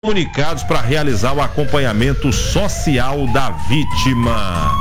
comunicados para realizar o acompanhamento social da vítima.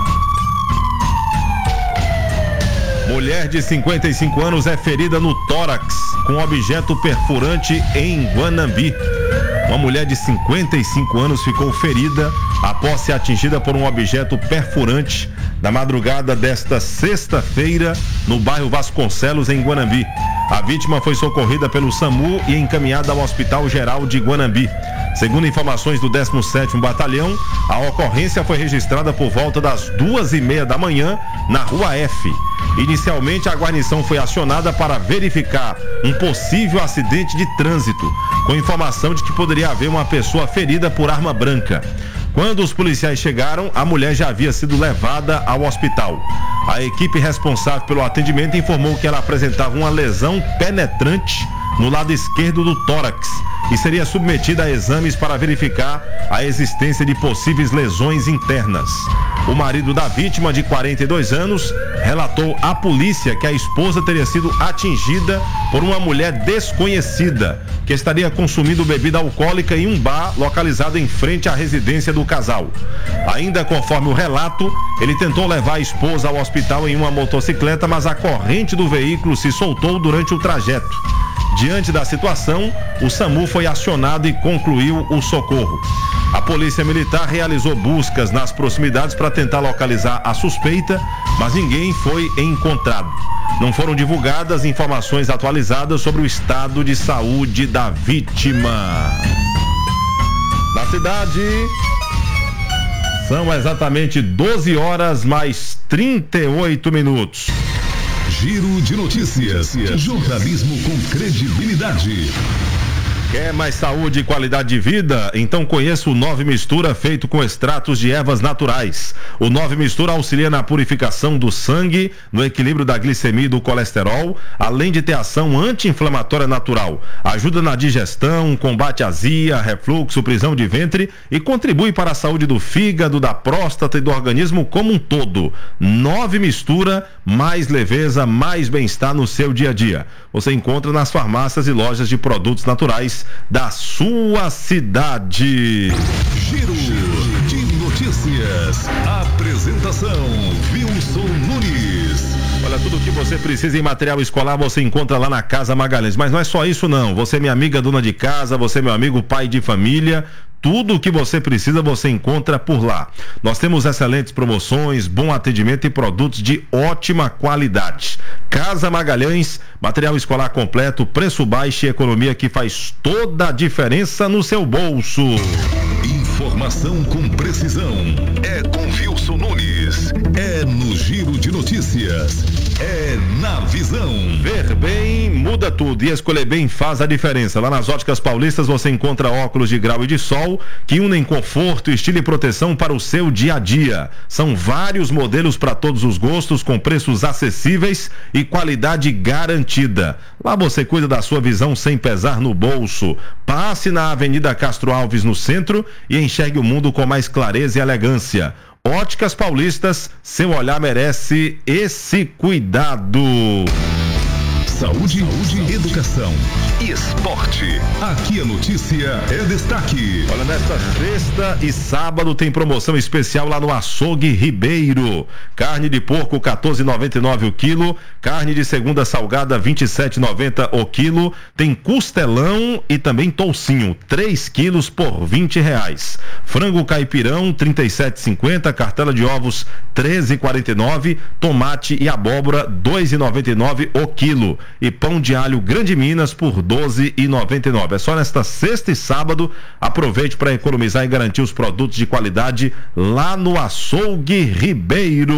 Mulher de 55 anos é ferida no tórax com objeto perfurante em Guanambi. Uma mulher de 55 anos ficou ferida após ser atingida por um objeto perfurante na madrugada desta sexta-feira no bairro Vasconcelos, em Guanambi. A vítima foi socorrida pelo SAMU e encaminhada ao Hospital Geral de Guanambi. Segundo informações do 17º Batalhão, a ocorrência foi registrada por volta das 2:30 da manhã na Rua F. Inicialmente, a guarnição foi acionada para verificar um possível acidente de trânsito, com informação de que poderia haver uma pessoa ferida por arma branca. Quando os policiais chegaram, a mulher já havia sido levada ao hospital. A equipe responsável pelo atendimento informou que ela apresentava uma lesão penetrante no lado esquerdo do tórax e seria submetida a exames para verificar a existência de possíveis lesões internas. O marido da vítima, de 42 anos, relatou à polícia que a esposa teria sido atingida por uma mulher desconhecida que estaria consumindo bebida alcoólica em um bar localizado em frente à residência do casal. Ainda conforme o relato, ele tentou levar a esposa ao hospital em uma motocicleta, mas a corrente do veículo se soltou durante o trajeto. Diante da situação, o SAMU foi acionado e concluiu o socorro. A Polícia Militar realizou buscas nas proximidades para tentar localizar a suspeita, mas ninguém foi encontrado. Não foram divulgadas informações atualizadas sobre o estado de saúde da vítima. Na cidade, são exatamente 12 horas mais 38 minutos. Giro de notícias. Jornalismo com credibilidade. Quer mais saúde e qualidade de vida? Então conheça o 9 Mistura, feito com extratos de ervas naturais. O 9 Mistura auxilia na purificação do sangue, no equilíbrio da glicemia e do colesterol, além de ter ação anti-inflamatória natural. Ajuda na digestão, combate azia, refluxo, prisão de ventre e contribui para a saúde do fígado, da próstata e do organismo como um todo. 9 Mistura, mais leveza, mais bem-estar no seu dia a dia. Você encontra nas farmácias e lojas de produtos naturais da sua cidade. Giro de notícias. Apresentação: Wilson Nunes. Olha, tudo o que você precisa em material escolar você encontra lá na Casa Magalhães. Mas não é só isso não. Você, minha amiga dona de casa, você, meu amigo pai de família, tudo o que você precisa você encontra por lá. Nós temos excelentes promoções, bom atendimento e produtos de ótima qualidade. Casa Magalhães, material escolar completo, preço baixo e economia que faz toda a diferença no seu bolso. Informação com precisão. É com Wilson Nunes. É no Giro de Notícias. É na Visão. Ver bem muda tudo e escolher bem faz a diferença. Lá nas Óticas Paulistas você encontra óculos de grau e de sol que unem conforto, estilo e proteção para o seu dia a dia. São vários modelos para todos os gostos, com preços acessíveis e qualidade garantida. Lá você cuida da sua visão sem pesar no bolso. Passe na Avenida Castro Alves, no centro, e enxergue o mundo com mais clareza e elegância. Óticas Paulistas, seu olhar merece esse cuidado. Saúde, educação e esporte. Aqui a notícia é destaque. Olha, nesta sexta e sábado tem promoção especial lá no Açougue Ribeiro. Carne de porco R$14,99 o quilo, carne de segunda salgada R$27,90 o quilo, tem costelão e também toucinho, 3 quilos por R$20. Frango caipirão R$37,50, cartela de ovos R$13,49, tomate e abóbora R$2,99 o quilo. E pão de alho Grande Minas por R$12,99. É só nesta sexta e sábado. Aproveite para economizar e garantir os produtos de qualidade lá no Açougue Ribeiro.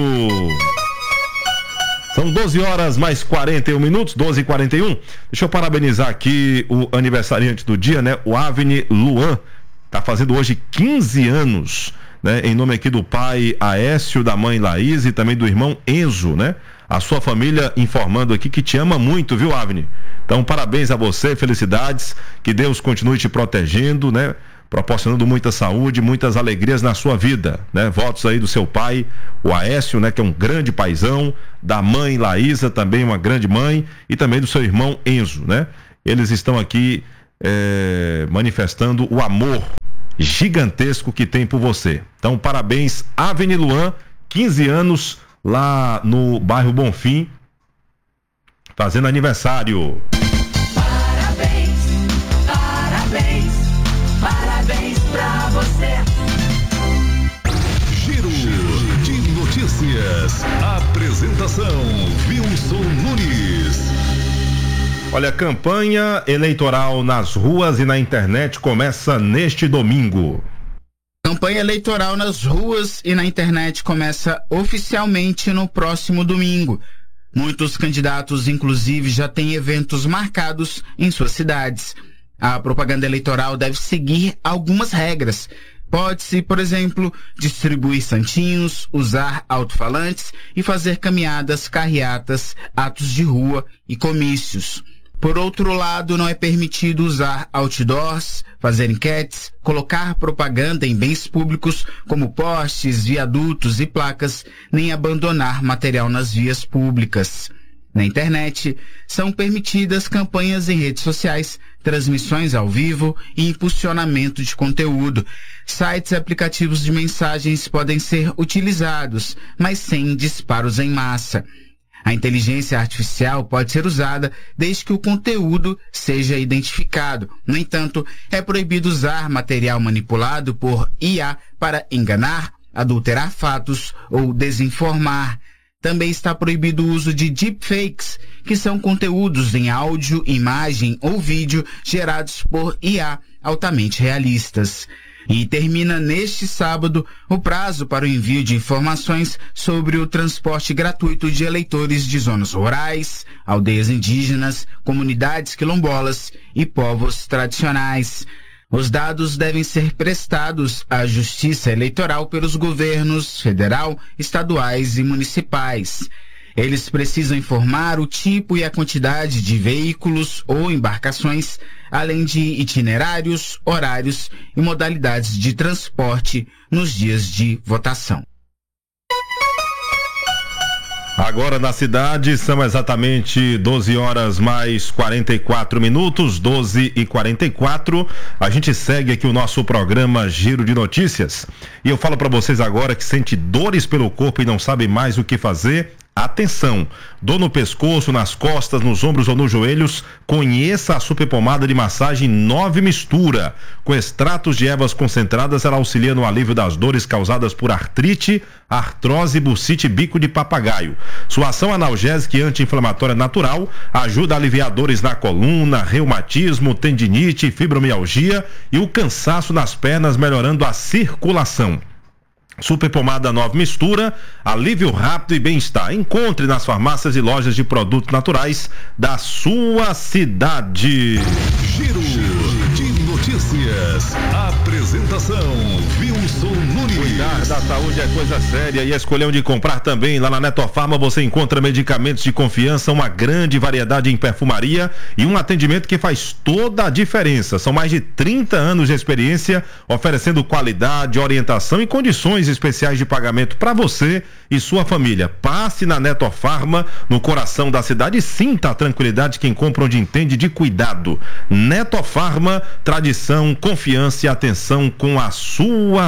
São 12 horas mais 41 minutos, 12h41. Deixa eu parabenizar aqui o aniversariante do dia, né? O Avni Luan. Tá fazendo hoje 15 anos, né? Em nome aqui do pai Aécio, da mãe Laís e também do irmão Enzo, né? A sua família informando aqui que te ama muito, viu, Avni? Então, parabéns a você, felicidades, que Deus continue te protegendo, né? Proporcionando muita saúde, muitas alegrias na sua vida, né? Votos aí do seu pai, o Aécio, né? Que é um grande paizão, da mãe Laísa, também uma grande mãe, e também do seu irmão Enzo, né? Eles estão aqui manifestando o amor gigantesco que tem por você. Então, parabéns, Aveni Luan, 15 anos lá no bairro Bonfim, fazendo aniversário. Parabéns, parabéns, parabéns pra você. Giro de notícias. Apresentação Wilson Nunes. Olha, a campanha eleitoral nas ruas e na internet começa neste domingo. Campanha eleitoral nas ruas e na internet começa oficialmente no próximo domingo. Muitos candidatos, inclusive, já têm eventos marcados em suas cidades. A propaganda eleitoral deve seguir algumas regras. Pode-se, por exemplo, distribuir santinhos, usar alto-falantes e fazer caminhadas, carreatas, atos de rua e comícios. Por outro lado, não é permitido usar outdoors, fazer enquetes, colocar propaganda em bens públicos como postes, viadutos e placas, nem abandonar material nas vias públicas. Na internet, são permitidas campanhas em redes sociais, transmissões ao vivo e impulsionamento de conteúdo. Sites e aplicativos de mensagens podem ser utilizados, mas sem disparos em massa. A inteligência artificial pode ser usada desde que o conteúdo seja identificado. No entanto, é proibido usar material manipulado por IA para enganar, adulterar fatos ou desinformar. Também está proibido o uso de deepfakes, que são conteúdos em áudio, imagem ou vídeo gerados por IA altamente realistas. E termina neste sábado o prazo para o envio de informações sobre o transporte gratuito de eleitores de zonas rurais, aldeias indígenas, comunidades quilombolas e povos tradicionais. Os dados devem ser prestados à Justiça Eleitoral pelos governos federal, estaduais e municipais. Eles precisam informar o tipo e a quantidade de veículos ou embarcações, além de itinerários, horários e modalidades de transporte nos dias de votação. Agora na cidade são exatamente 12 horas mais 44 minutos, 12h44. A gente segue aqui o nosso programa Giro de Notícias. E eu falo para vocês agora que sente dores pelo corpo e não sabe mais o que fazer. Atenção, dor no pescoço, nas costas, nos ombros ou nos joelhos, conheça a super pomada de massagem 9 Mistura. Com extratos de ervas concentradas, ela auxilia no alívio das dores causadas por artrite, artrose, bursite e bico de papagaio. Sua ação analgésica e anti-inflamatória natural ajuda a aliviar dores na coluna, reumatismo, tendinite, fibromialgia e o cansaço nas pernas, melhorando a circulação. Super pomada 9 Mistura, alívio rápido e bem-estar. Encontre nas farmácias e lojas de produtos naturais da sua cidade. Giro de notícias. Apresentação Wilson Nunes. Cuidar da saúde é coisa séria e escolher onde comprar também. Lá na Netofarma você encontra medicamentos de confiança, uma grande variedade em perfumaria e um atendimento que faz toda a diferença. São mais de 30 anos de experiência, oferecendo qualidade, orientação e condições especiais de pagamento para você e sua família. Passe na Netofarma, no coração da cidade, e sinta a tranquilidade quem compra onde entende de cuidado. Netofarma, tradição, confiança e atenção com a sua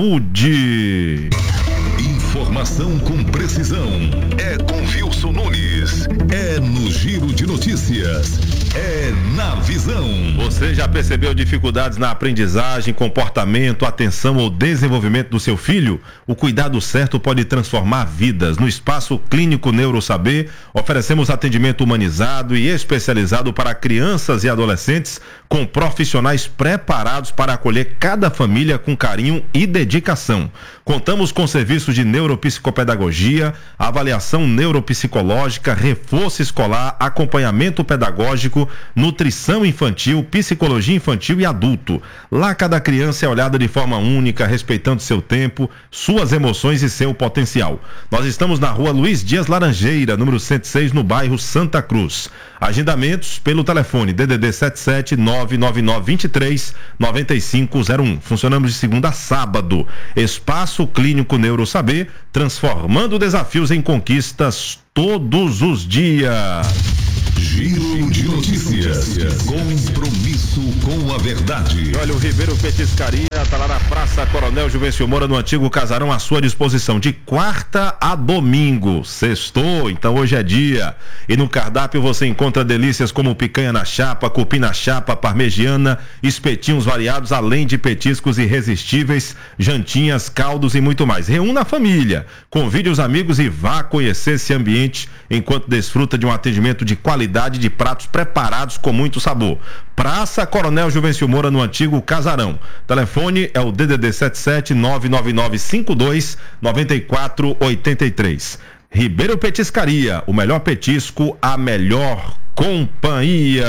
saúde. Informação com precisão. É com Wilson Nunes. É no Giro de Notícias. É na Visão. Você já percebeu dificuldades na aprendizagem, comportamento, atenção ou desenvolvimento do seu filho? O cuidado certo pode transformar vidas. No Espaço Clínico NeuroSaber, oferecemos atendimento humanizado e especializado para crianças e adolescentes, com profissionais preparados para acolher cada família com carinho e dedicação. Contamos com serviços de neuropsicopedagogia, avaliação neuropsicológica, reforço escolar, acompanhamento pedagógico, nutrição infantil, psicologia infantil e adulto. Lá cada criança é olhada de forma única, respeitando seu tempo, suas emoções e seu potencial. Nós estamos na rua Luiz Dias Laranjeira, número 106, no bairro Santa Cruz. Agendamentos pelo telefone DDD 77 999 23 9501. Funcionamos de segunda a sábado. Espaço Clínico NeuroSaber, transformando desafios em conquistas todos os dias. Giro de Notícias. Notícias. Compromisso com a verdade. Olha, o Ribeiro Petiscaria está lá na Praça Coronel Juvencio Moura, no antigo casarão, à sua disposição, de quarta a domingo. Sextou, então hoje é dia. E no cardápio você encontra delícias como picanha na chapa, cupim na chapa, parmegiana, espetinhos variados, além de petiscos irresistíveis, jantinhas, caldos e muito mais. Reúna a família, convide os amigos e vá conhecer esse ambiente enquanto desfruta de um atendimento de qualidade, de pratos preparados com muito sabor. Praça Coronel Juvencio Moura, no antigo casarão. Telefone é o DDD 77 99952 9483. Ribeiro Petiscaria, o melhor petisco, a melhor companhia.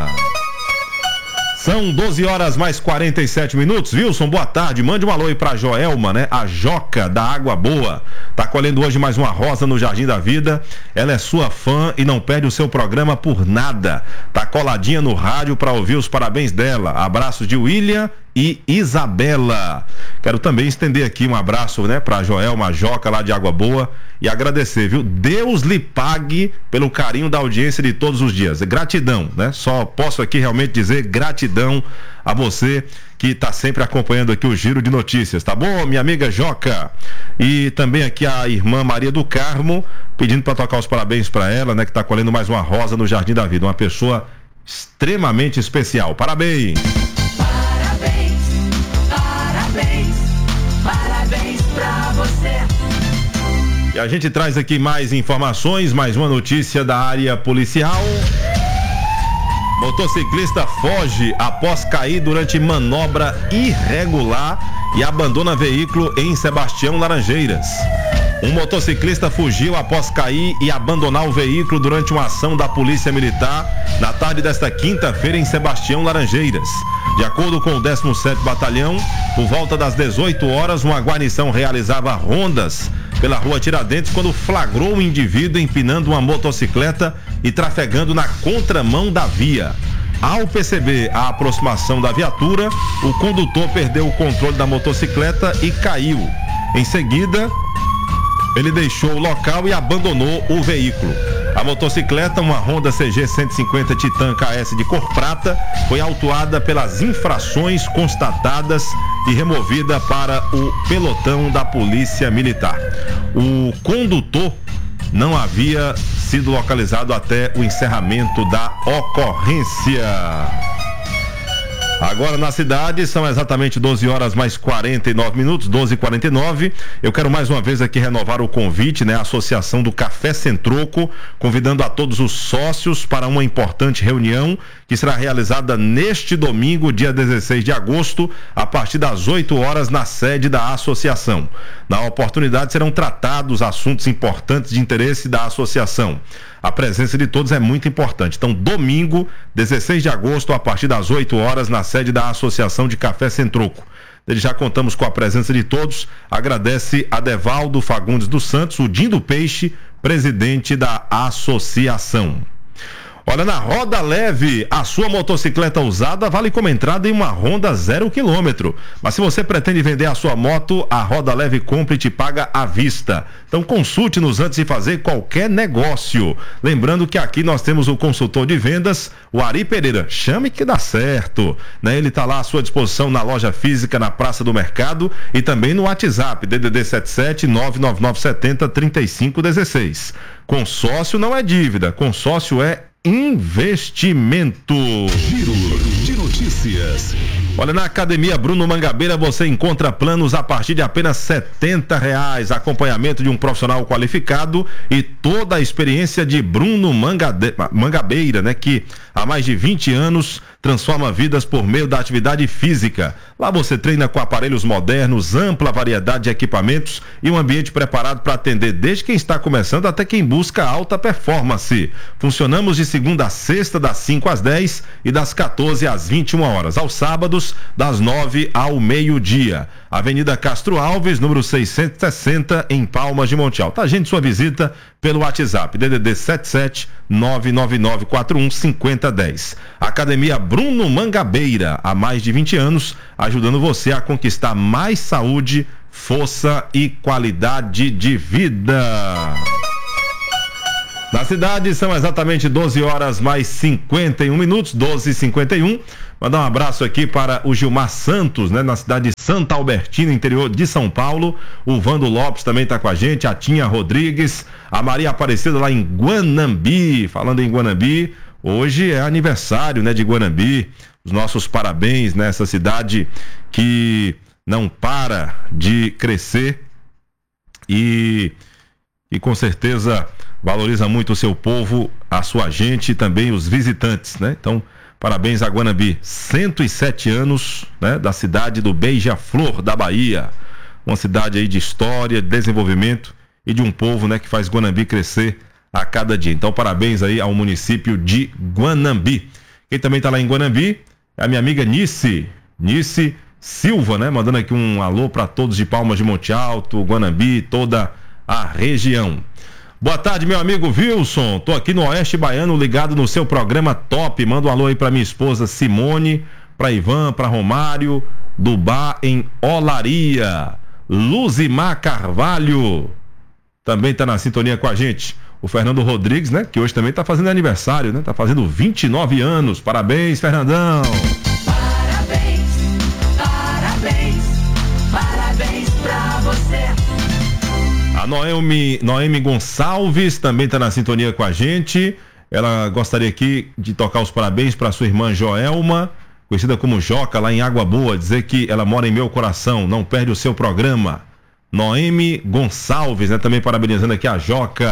São 12 horas mais 47 minutos. Wilson, boa tarde. Mande um alô aí pra Joelma, né? A Joca da Água Boa. Tá colhendo hoje mais uma rosa no Jardim da Vida. Ela é sua fã e não perde o seu programa por nada. Tá coladinha no rádio pra ouvir os parabéns dela. Abraços de William e Isabela. Quero também estender aqui um abraço, né, pra Joelma, Joca lá de Água Boa, e agradecer, viu? Deus lhe pague pelo carinho da audiência de todos os dias. Gratidão, né? Só posso aqui realmente dizer gratidão a você que está sempre acompanhando aqui o Giro de Notícias, tá bom, minha amiga Joca? E também aqui a irmã Maria do Carmo, pedindo para tocar os parabéns para ela, né, que está colhendo mais uma rosa no Jardim da Vida, uma pessoa extremamente especial. Parabéns! Parabéns pra você. E a gente traz aqui mais informações, mais uma notícia da área policial. Motociclista foge após cair durante manobra irregular e abandona veículo em Sebastião Laranjeiras. Um motociclista fugiu após cair e abandonar o veículo durante uma ação da Polícia Militar na tarde desta quinta-feira em Sebastião Laranjeiras. De acordo com o 17º Batalhão, por volta das 18 horas, uma guarnição realizava rondas pela rua Tiradentes quando flagrou um indivíduo empinando uma motocicleta e trafegando na contramão da via. Ao perceber a aproximação da viatura, o condutor perdeu o controle da motocicleta e caiu. Em seguida, ele deixou o local e abandonou o veículo. A motocicleta, uma Honda CG 150 Titan KS de cor prata, foi autuada pelas infrações constatadas e removida para o pelotão da Polícia Militar. O condutor não havia sido localizado até o encerramento da ocorrência. Agora na cidade são exatamente 12 horas mais 49 minutos, 12h49. Eu quero mais uma vez aqui renovar o convite, né? A Associação do Café Sem Troco, convidando a todos os sócios para uma importante reunião que será realizada neste domingo, dia 16 de agosto, a partir das 8 horas na sede da associação. Na oportunidade serão tratados assuntos importantes de interesse da associação. A presença de todos é muito importante. Então, domingo, 16 de agosto, a partir das 8 horas, na sede da Associação de Café Sem Troco. Desde já contamos com a presença de todos. Agradece Adevaldo Fagundes dos Santos, o Dinho do Peixe, presidente da associação. Olha, na Roda Leve, a sua motocicleta usada vale como entrada em uma Honda 0 km. Mas se você pretende vender a sua moto, a Roda Leve compra e te paga à vista. Então consulte-nos antes de fazer qualquer negócio. Lembrando que aqui nós temos o consultor de vendas, o Ari Pereira. Chame que dá certo, né? Ele está lá à sua disposição na loja física, na Praça do Mercado e também no WhatsApp, DDD 77 99970 3516. Consórcio não é dívida, consórcio é investimento. Giro de Notícias. Olha, na Academia Bruno Mangabeira você encontra planos a partir de apenas R$70, acompanhamento de um profissional qualificado e toda a experiência de Bruno Mangabeira, né, que há mais de 20 anos transforma vidas por meio da atividade física. Lá você treina com aparelhos modernos, ampla variedade de equipamentos e um ambiente preparado para atender desde quem está começando até quem busca alta performance. Funcionamos de segunda a sexta, das 5 às 10 e das 14 às 21 horas. Aos sábados, das 9 ao meio-dia. Avenida Castro Alves, número 660, em Palmas de Monte Alto. Agende sua visita pelo WhatsApp, DDD 77 99941 5010. Academia Bruno Mangabeira, há mais de 20 anos, ajudando você a conquistar mais saúde, força e qualidade de vida. Na cidade são exatamente 12 horas mais 51 minutos, 12h51. Mandar um abraço aqui para o Gilmar Santos, né? Na cidade de Santa Albertina, interior de São Paulo. O Vando Lopes também está com a gente, a Tinha Rodrigues, a Maria Aparecida lá em Guanambi. Falando em Guanambi, hoje é aniversário, né, de Guanambi. Os nossos parabéns nessa cidade que não para de crescer e com certeza valoriza muito o seu povo, a sua gente e também os visitantes, né? Então, parabéns a Guanambi, 107 anos, né, da cidade do Beija-Flor, da Bahia. Uma cidade aí de história, de desenvolvimento e de um povo, né, que faz Guanambi crescer a cada dia. Então, parabéns aí ao município de Guanambi. Quem também tá lá em Guanambi é a minha amiga Nice Silva, né? Mandando aqui um alô para todos de Palmas de Monte Alto, Guanambi, toda a região. Boa tarde, meu amigo Wilson. Tô aqui no Oeste Baiano, ligado no seu programa top. Manda um alô aí pra minha esposa Simone, pra Ivan, pra Romário, do bar em Olaria. Luzimar Carvalho também tá na sintonia com a gente. O Fernando Rodrigues, né? Que hoje também tá fazendo aniversário, né? Tá fazendo 29 anos. Parabéns, Fernandão. Parabéns pra você. A Noemi Gonçalves também está na sintonia com a gente. Ela gostaria aqui de tocar os parabéns para sua irmã Joelma, conhecida como Joca, lá em Água Boa, dizer que ela mora em meu coração, não perde o seu programa. Noemi Gonçalves, né? Também parabenizando aqui a Joca.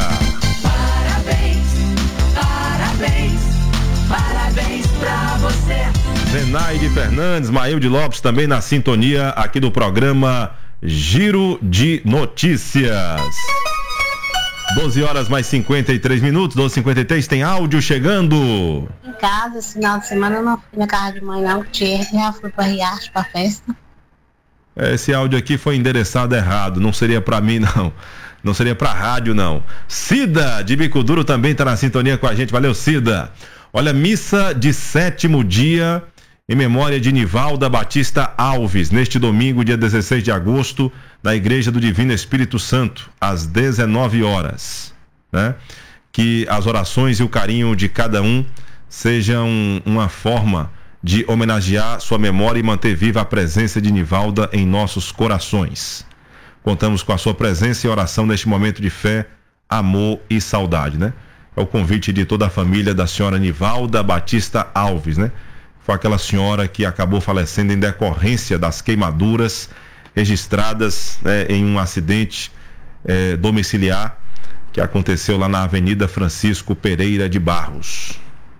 Parabéns pra você. Zenaide Fernandes, Mailde Lopes também na sintonia aqui do programa Giro de Notícias. 12 horas mais 53 minutos, 12h53, tem áudio chegando. Em casa, esse final de semana eu não fui na casa de mãe não, porque já fui pra Riacho, pra festa. Esse áudio aqui foi endereçado errado, não seria pra mim não, não seria pra rádio não. Cida de Bico Duro também tá na sintonia com a gente, valeu Cida. Olha, missa de 7º dia em memória de Nivalda Batista Alves, neste domingo, dia 16 de agosto, na Igreja do Divino Espírito Santo, às 19 horas, né? Que as orações e o carinho de cada um sejam uma forma de homenagear sua memória e manter viva a presença de Nivalda em nossos corações. Contamos com a sua presença e oração neste momento de fé, amor e saudade, né? É o convite de toda a família da senhora Nivalda Batista Alves, né? Foi aquela senhora que acabou falecendo em decorrência das queimaduras registradas, né, em um acidente domiciliar que aconteceu lá na Avenida Francisco Pereira de Barros.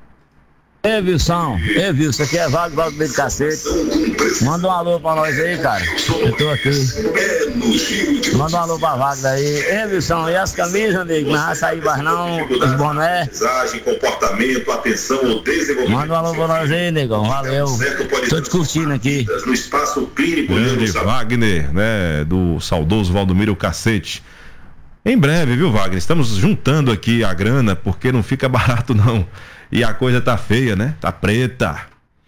Wilson, aqui é Wagner do Cacete. Manda um alô pra nós aí, cara. Eu tô aqui. Manda um alô pra Wagner aí. Wilson, e as camisas, amigo? Não vai sair mais não, os boné. Comportamento, atenção, o desenvolvimento. Manda um alô pra nós aí, negão. Valeu. Tô te curtindo aqui. No espaço clínico. Grande Wagner, né? Do saudoso Valdomiro Cacete. Em breve, viu, Wagner? Estamos juntando aqui a grana, porque não fica barato não. E a coisa tá feia, né? Tá preta.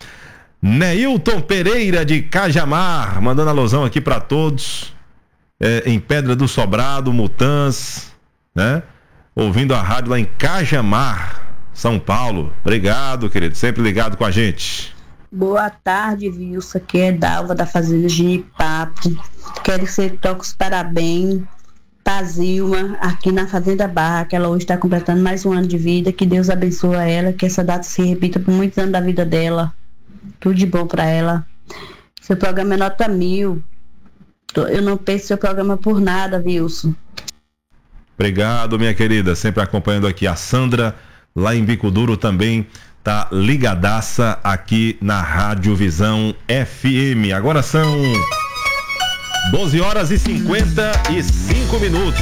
Neilton Pereira de Cajamar, mandando alusão aqui pra todos. Em Pedra do Sobrado, Mutãs, né? Ouvindo a rádio lá em Cajamar, São Paulo. Obrigado, querido. Sempre ligado com a gente. Boa tarde, Wilson. Aqui é Dalva da Fazenda Ginipapo. Quero que você toque os parabéns pra Zilma, aqui na Fazenda Barra, que ela hoje está completando mais um ano de vida. Que Deus abençoe ela, que essa data se repita por muitos anos da vida dela. Tudo de bom pra ela. Seu programa é nota 1000. Eu não penso seu programa por nada, Wilson. Obrigado, minha querida. Sempre acompanhando aqui. A Sandra, lá em Bico Duro, também tá ligadaça aqui na Rádio Visão FM. Agora são 12 horas e 55 minutos.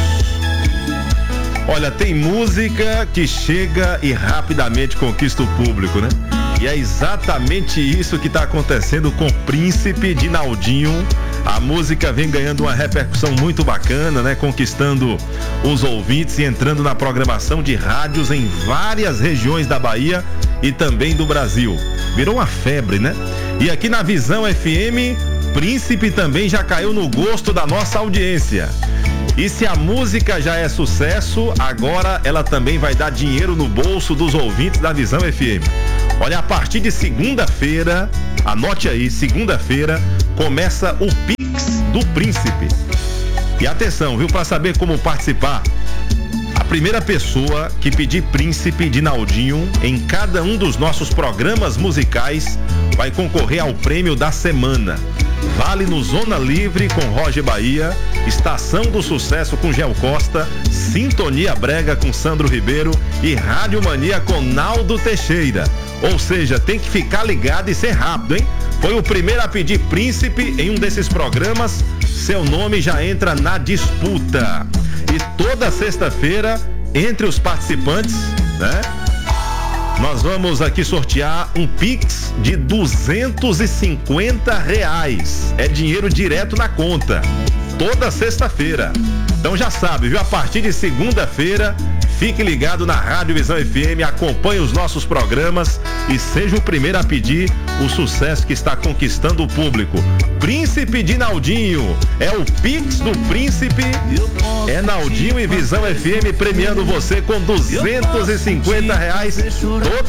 Olha, tem música que chega e rapidamente conquista o público, né? E é exatamente isso que está acontecendo com Príncipe de Naldinho. A música vem ganhando uma repercussão muito bacana, né? Conquistando os ouvintes e entrando na programação de rádios em várias regiões da Bahia e também do Brasil. Virou uma febre, né? E aqui na Visão FM, Príncipe também já caiu no gosto da nossa audiência. E se a música já é sucesso, agora ela também vai dar dinheiro no bolso dos ouvintes da Visão FM. Olha, a partir de segunda-feira, anote aí, segunda-feira, começa o Pix do Príncipe. E atenção, viu, para saber como participar, a primeira pessoa que pedir Príncipe de Naldinho em cada um dos nossos programas musicais vai concorrer ao prêmio da semana. Vale no Zona Livre com Roger Bahia, Estação do Sucesso com Gel Costa, Sintonia Brega com Sandro Ribeiro e Rádio Mania com Naldo Teixeira. Ou seja, tem que ficar ligado e ser rápido, hein? Foi o primeiro a pedir Príncipe em um desses programas, seu nome já entra na disputa. E toda sexta-feira, entre os participantes, né? Nós vamos aqui sortear um Pix de R$250. É dinheiro direto na conta. Toda sexta-feira. Então já sabe, viu? A partir de segunda-feira, fique ligado na Rádio Visão FM, acompanhe os nossos programas e seja o primeiro a pedir o sucesso que está conquistando o público. Príncipe de Naldinho, é o Pix do Príncipe, é Naldinho e Visão FM premiando você com R$250 toda